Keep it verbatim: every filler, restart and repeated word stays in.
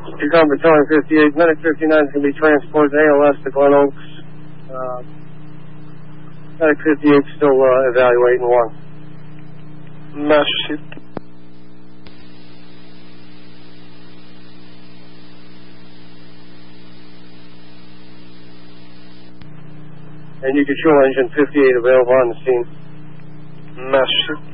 Recon Battalion fifty-eight, Medic fifty-nine is going to be transported A L S to Glen Oaks. Uh, Medic fifty-eight still uh, evaluating one. Master Chief. And you can show engine fifty-eight available on the scene. Master Chief.